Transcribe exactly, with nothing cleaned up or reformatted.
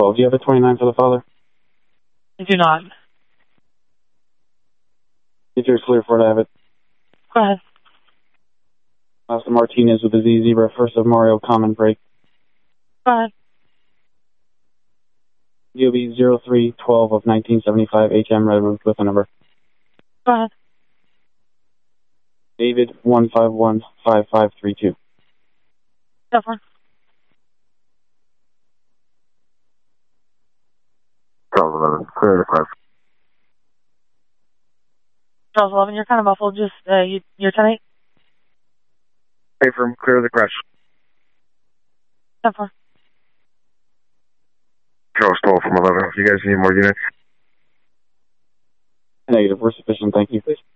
twelve. Do you have a twenty-nine for the father? I do not. Get yours clear for it, I have it. Go ahead. Oscar Martinez with the Z Zebra, first of Mario, common break. Go ahead. D O B zero three twelve of nineteen seventy-five, H M Red Roof with a number. Go ahead. David one five one five five three two. Definitely. Charles eleven, clear the crash. Charles eleven, you're kind of muffled. Just, uh, you, you're ten eight? Hey, from clear the crash. Definitely. Charles twelve from eleven. You guys need more units? Negative. We're sufficient. Thank you.